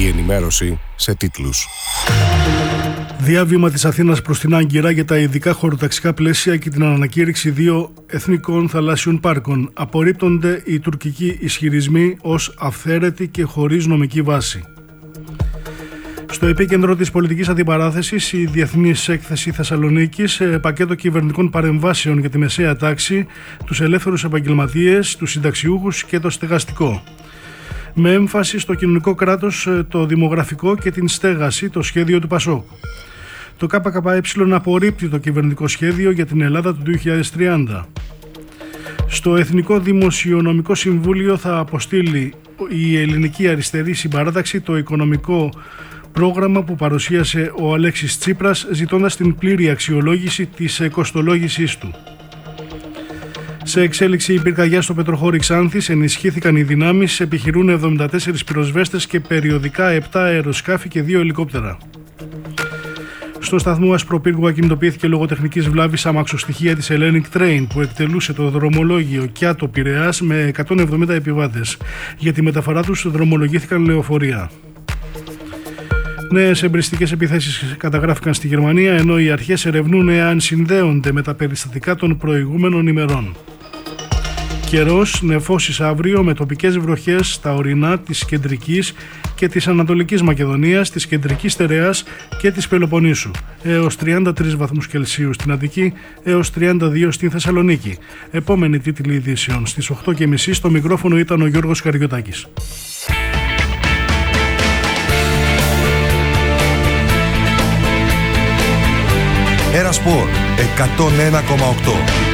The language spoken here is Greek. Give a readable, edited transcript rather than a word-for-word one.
Η ενημέρωση σε τίτλους. Διάβημα της Αθήνας προς την Άγκυρα για τα ειδικά χωροταξικά πλαίσια και την ανακήρυξη 2 εθνικών θαλάσσιων πάρκων. Απορρίπτονται οι τουρκικοί ισχυρισμοί ως αυθαίρετοι και χωρίς νομική βάση. Στο επίκεντρο της πολιτικής αντιπαράθεσης, η Διεθνής Έκθεση Θεσσαλονίκης, πακέτο κυβερνητικών παρεμβάσεων για τη μεσαία τάξη, τους ελεύθερους επαγγελματίες, τους συνταξιούχους και το στεγαστικό. Με έμφαση στο κοινωνικό κράτος, το δημογραφικό και την στέγαση, το σχέδιο του ΠΑΣΟΚ. Το ΚΚΕ απορρίπτει το κυβερνητικό σχέδιο για την Ελλάδα του 2030. Στο Εθνικό Δημοσιονομικό Συμβούλιο θα αποστείλει η Ελληνική Αριστερή Συμπαράταξη το οικονομικό πρόγραμμα που παρουσίασε ο Αλέξης Τσίπρας, ζητώντας την πλήρη αξιολόγηση της κοστολόγησής του. Σε εξέλιξη η πυρκαγιά στο Πετροχώρι Ξάνθης, ενισχύθηκαν οι δυνάμεις, επιχειρούν 74 πυροσβέστες και περιοδικά 7 αεροσκάφη και 2 ελικόπτερα. Στο σταθμό Ασπροπύργου ακινητοποιήθηκε λόγω τεχνικής βλάβης αμαξοστοιχεία της Hellenic Train που εκτελούσε το δρομολόγιο Κιάτο Πειραιάς με 170 επιβάτες. Για τη μεταφορά τους δρομολογήθηκαν λεωφορεία. Νέες εμπριστικές επιθέσεις καταγράφηκαν στη Γερμανία, ενώ οι αρχές ερευνούν εάν συνδέονται με τα περιστατικά των προηγούμενων ημερών. Καιρός, νεφώσεις αύριο με τοπικές βροχές στα ορεινά της κεντρικής και της ανατολικής Μακεδονίας, της κεντρικής Στερεάς και της Πελοποννήσου. Έως 33 βαθμούς Κελσίου στην Αττική, έως 32 στην Θεσσαλονίκη. Επόμενη τίτλη ειδήσεων στις 8:30. Στο μικρόφωνο ήταν ο Γιώργος Καριωτάκης. Ένα Σπορ 101,8.